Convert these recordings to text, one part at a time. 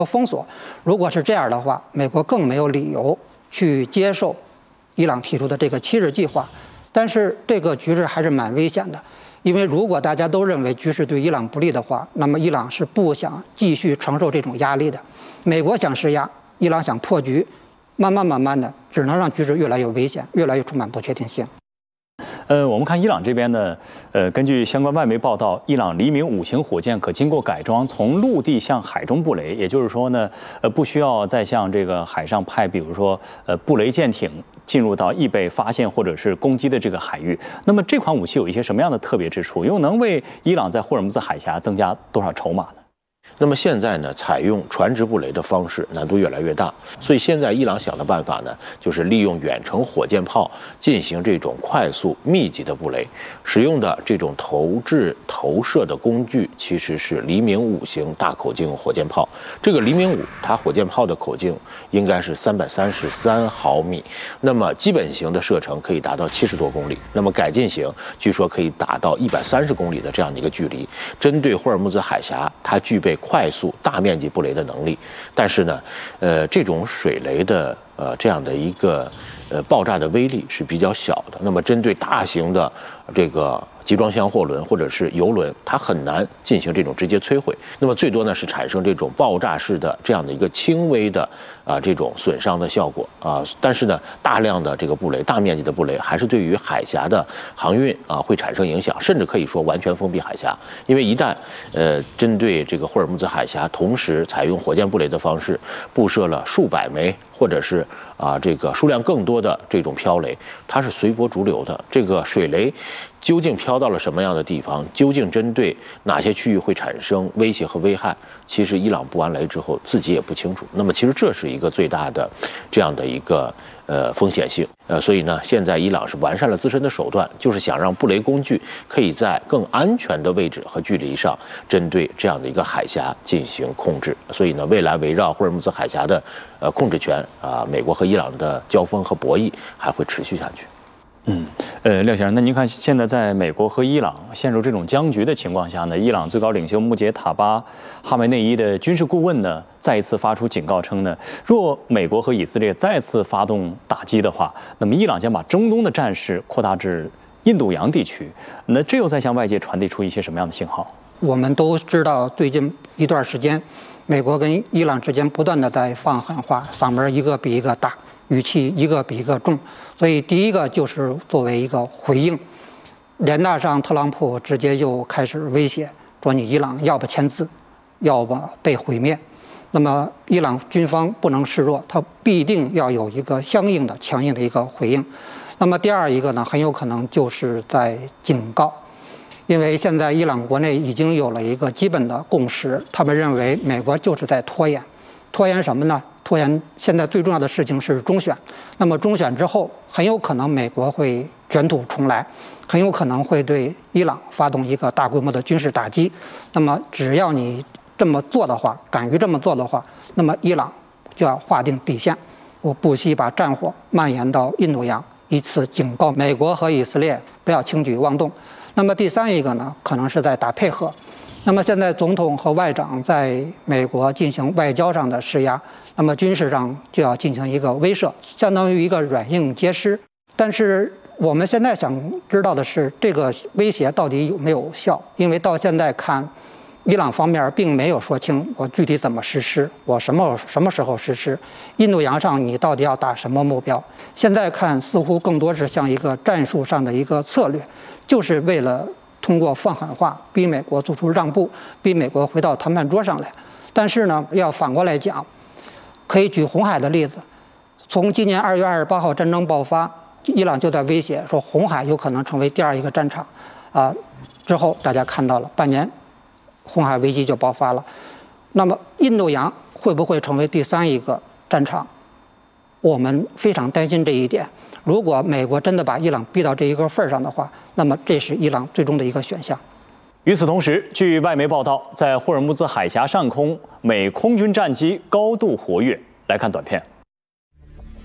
封锁。如果是这样的话，美国更没有理由去接受伊朗提出的这个7日计划。但是这个局势还是蛮危险的，因为如果大家都认为局势对伊朗不利的话，那么伊朗是不想继续承受这种压力的。美国想施压，伊朗想破局，慢慢的，只能让局势越来越危险，越来越充满不确定性。 我们看伊朗这边呢，根据相关外媒报道，伊朗黎明5型火箭可经过改装，从陆地向海中布雷，也就是说呢，不需要再向这个海上派，比如说布雷舰艇进入到易被发现或者是攻击的这个海域。那么这款武器有一些什么样的特别之处？又能为伊朗在霍尔木兹海峡增加多少筹码呢？ 那么现在呢，采用船只布雷的方式难度越来越大，所以现在伊朗想的办法呢，就是利用远程火箭炮进行这种快速密集的布雷，使用的这种投射的工具其实是黎明5型大口径火箭炮。这个黎明5它火箭炮的口径应该是333毫米，那么基本型的射程可以达到70多公里，那么改进型据说可以达到130公里的这样的一个距离。针对霍尔木兹海峡，它具备快速大面积布雷的能力，但是呢，这种水雷的这样的一个爆炸的威力是比较小的。那么针对大型的这个集装箱货轮或者是油轮，它很难进行这种直接摧毁。那么最多呢是产生这种爆炸式的这样的一个轻微的这种损伤的效果但是呢，大量的这个布雷、大面积的布雷还是对于海峡的航运会产生影响，甚至可以说完全封闭海峡。因为一旦针对这个霍尔木兹海峡同时采用火箭布雷的方式布设了数百枚或者是这个数量更多的这种飘雷，它是随波逐流的。这个水雷究竟飘到了什么样的地方，究竟针对哪些区域会产生威胁和危害，其实伊朗布完雷之后自己也不清楚。那么其实这是一个最大的这样的一个风险性。所以呢，现在伊朗是完善了自身的手段，就是想让布雷工具可以在更安全的位置和距离上针对这样的一个海峡进行控制。所以呢，未来围绕霍尔木兹海峡的控制权美国和伊朗的交锋和博弈还会持续下去。 廖先生，那您看，现在在美国和伊朗陷入这种僵局的情况下呢，伊朗最高领袖穆杰塔巴哈梅内伊的军事顾问呢，再一次发出警告称呢，若美国和以色列再次发动打击的话，那么伊朗将把中东的战事扩大至印度洋地区。那这又在向外界传递出一些什么样的信号？ 我们都知道，最近一段时间，美国跟伊朗之间不断的在放狠话，嗓门一个比一个大，语气一个比一个重。所以第一个就是作为一个回应，联大上特朗普直接就开始威胁说，你伊朗要不签字，要不被毁灭。那么伊朗军方不能示弱，他必定要有一个相应的强硬的一个回应。那么第二一个呢，很有可能就是在警告，因为现在伊朗国内已经有了一个基本的共识，他们认为美国就是在拖延。拖延什么呢？拖延现在最重要的事情是中选。那么中选之后，很有可能美国会卷土重来，很有可能会对伊朗发动一个大规模的军事打击。那么只要你这么做的话，敢于这么做的话，那么伊朗就要划定底线，我不惜把战火蔓延到印度洋，以此警告美国和以色列不要轻举妄动。那么第三一个呢，可能是在打配合。那么现在总统和外长在美国进行外交上的施压，那么军事上就要进行一个威慑，相当于一个软硬皆施。但是我们现在想知道的是，这个威胁到底有没有效？因为到现在看，伊朗方面并没有说清我具体怎么实施，我什么时候实施，印度洋上你到底要打什么目标？现在看似乎更多是像一个战术上的一个策略，就是为了通过放狠话逼美国做出让步，逼美国回到谈判桌上来。但是呢，要反过来讲，可以举红海的例子。从今年2月28号战争爆发，伊朗就在威胁说红海有可能成为第二一个战场。之后大家看到了，半年红海危机就爆发了。那么印度洋会不会成为第三一个战场？我们非常担心这一点。如果美国真的把伊朗逼到这一个份上的话，那么这是伊朗最终的一个选项。 与此同时，据外媒报道，在霍尔木兹海峡上空，美空军战机高度活跃。来看短片。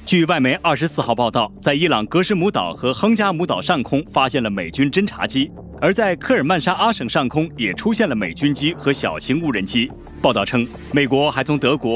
据外媒24号报道，在伊朗格什姆岛和亨加姆岛上空发现了美军侦察机，而在科尔曼沙阿省上空也出现了美军机和小型无人机。报道称，美国还从德国